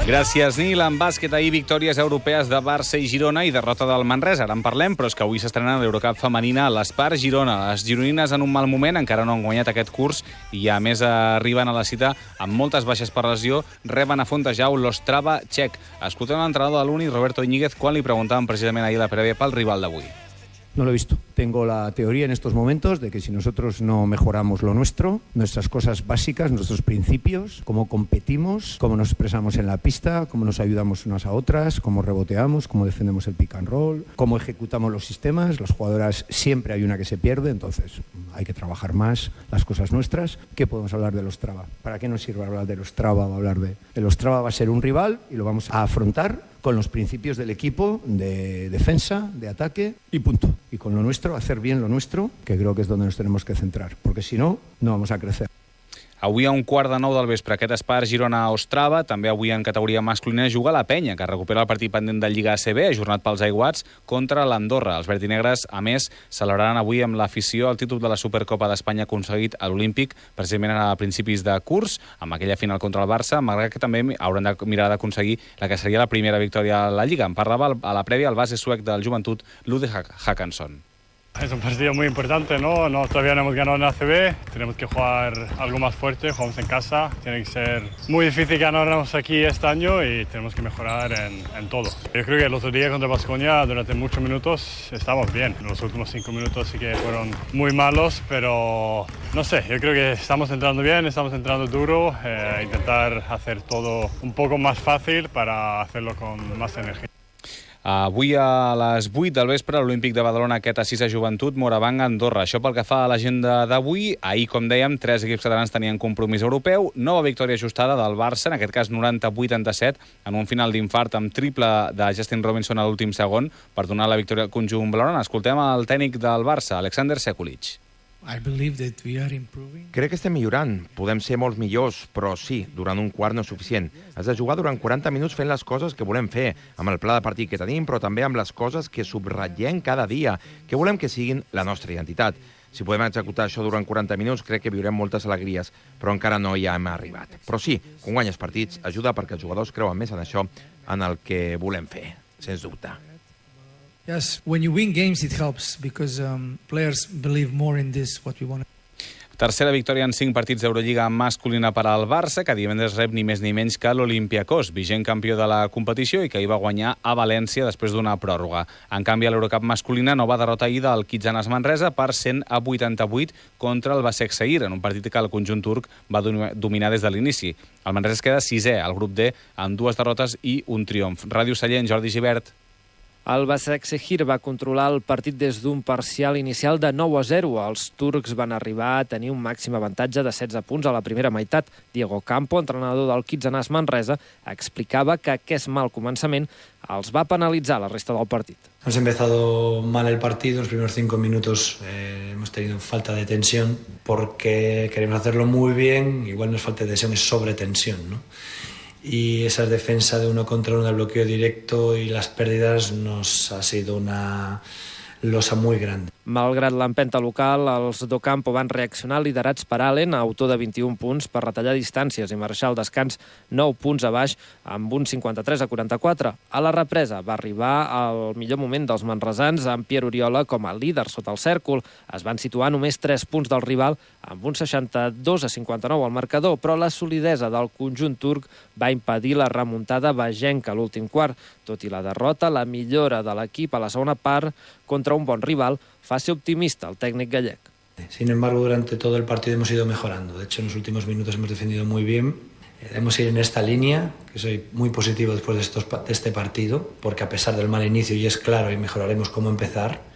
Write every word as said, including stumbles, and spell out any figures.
Gràcies, Nil. En bàsquet, ahir victòries europees de Barça i Girona i derrota del Manresa. Ara en parlem, però és que avui s'estrena l'Eurocup femenina a l'Espar Girona. Les gironines en un mal moment, encara no han guanyat aquest curs i a més arriben a la cita amb moltes baixes per lesió, reben a Fontejau l'Ostrava txec. Escoltem l'entrenador de l'Uni, Roberto Iñiguez, quan li preguntaven precisament ahir la prèvia pel rival d'avui. No lo he visto. Tengo la teoría en estos momentos de que si nosotros no mejoramos lo nuestro, nuestras cosas básicas, nuestros principios, cómo competimos, cómo nos expresamos en la pista, cómo nos ayudamos unas a otras, cómo reboteamos, cómo defendemos el pick and roll, cómo ejecutamos los sistemas, las jugadoras siempre hay una que se pierde, entonces hay que trabajar más las cosas nuestras. ¿Qué podemos hablar de los Ostrava? ¿Para qué nos sirve hablar de los Ostrava o hablar de... El Ostrava va a ser un rival y lo vamos a afrontar con los principios del equipo de defensa, de ataque y punto. Y con lo nuestro, hacer bien lo nuestro, que creo que es donde nos tenemos que centrar, porque si no, no vamos a crecer. Avui a un quart de nou del vespre, aquest Espar Girona-Ostrava. També avui en categoria masculina juga la Penya, que recupera el partit pendent del Lliga A C B, ajornat pels aiguats, contra l'Andorra. Els vertinegres, a més, celebraran avui amb l'afició el títol de la Supercopa d'Espanya aconseguit a l'Olímpic, precisament a principis de curs, amb aquella final contra el Barça, malgrat que també hauran de mirar d'aconseguir la que seria la primera victòria a la Lliga. En parlava a la prèvia el base suec del Joventut, Ludde Håkansson. Es un partido muy importante, ¿no? No, todavía no hemos ganado en A C B, tenemos que jugar algo más fuerte, jugamos en casa, tiene que ser muy difícil ganarnos aquí este año y tenemos que mejorar en, en todo. Yo creo que el otro día contra Baskonia durante muchos minutos estábamos bien, los últimos cinco minutos sí que fueron muy malos, pero no sé, yo creo que estamos entrando bien, estamos entrando duro, eh, intentar hacer todo un poco más fácil para hacerlo con más energía. Avui a les vuit del vespre, a l'Olímpic de Badalona, aquest a sis a Joventut, Moravang, Andorra. Això pel que fa a l'agenda d'avui. Ahir, com dèiem, tres equips catalans tenien compromís europeu. Nova victòria ajustada del Barça, en aquest cas noranta a vuitanta-set, en un final d'infart amb triple de Justin Robinson a l'últim segon per donar la victòria al conjunt blaugrana. Escoltem el tècnic del Barça, Alexander Sekulic. Crec que estem millorant. Podem ser molts millors, però sí, durant un quart no és suficient. Has de jugar durant quaranta minuts fent les coses que volem fer, amb el pla de partit que tenim, però també amb les coses que subratllem cada dia, que volem que siguin la nostra identitat. Si podem executar això durant quaranta minuts, crec que viurem moltes alegries, però encara no hi hem arribat. Però sí, quan guanyes partits, ajuda perquè els jugadors creuen més en això, en el que volem fer, sens dubte. Yes, when you win games it helps because um, players believe more in this what we want. Tercera victòria en cinc partits d'Eurolliga masculina per al Barça, que divendres rep ni més ni menys que l'Olympiacos, vigent campió de la competició i que hi va guanyar a València després d'una pròrroga. En canvi, a l'Eurocup masculina, nova derrota ahir del Kitsanas Manresa per cent a vuitanta-vuit contra el Başakşehir, en un partit que el conjunt turc va dominar des de l'inici. El Manresa es queda sisè al grup D amb dues derrotes i un triomf. Ràdio Sallent, Jordi Gibert. El Başakşehir va controlar el partit des d'un parcial inicial de nou a zero. Els turcs van arribar a tenir un màxim avantatge de setze punts a la primera meitat. Diego Campo, entrenador del Kitsanas Manresa, explicava que aquest mal començament els va penalitzar la resta del partit. Hemos empezado mal el partido, los primeros cinco minutos eh, hemos tenido falta de tensión porque queremos hacerlo muy bien, igual no es falta de tensión, es sobretensión, ¿no? Y esa defensa de uno contra uno, el bloqueo directo y las pérdidas nos ha sido una losa muy grande. Malgrat l'empenta local, els d'Ocampo van reaccionar liderats per Allen, autor de vint-i-un punts, per retallar distàncies i marxar al descans nou punts a baix amb un cinquanta-tres a quaranta-quatre. A la represa va arribar el millor moment dels manresans amb Pierre Oriola com a líder sota el cèrcol. Es van situar només tres punts del rival amb un seixanta-dos a cinquanta-nou al marcador, però la solidesa del conjunt turc va impedir la remuntada bagenca a l'últim quart. Tot i la derrota, la millora de l'equip a la segona part contra un bon rival fa ser optimista el técnico gallec. Sin embargo, durante todo el partido hemos ido mejorando. De hecho, en los últimos minutos hemos defendido muy bien. Debemos ir en esta línea, que soy muy positivo después de, estos, de este partido, porque a pesar del mal inicio, y es claro, y mejoraremos cómo empezar,